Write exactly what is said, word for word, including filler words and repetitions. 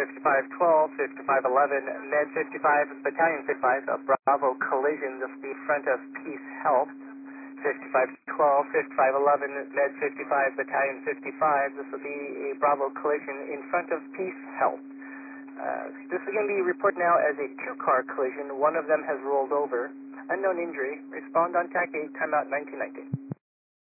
fifty-five twelve, fifty-five eleven, Med fifty-five, Battalion fifty-five, a Bravo collision, this will be front of Peace Health. fifty-five twelve, fifty-five eleven, Med fifty-five, Battalion fifty-five, this will be a Bravo collision in front of Peace Health. Uh, this is going to be reported now as a two-car collision. One of them has rolled over. Unknown injury. Respond on TAC eight, timeout nineteen ninety.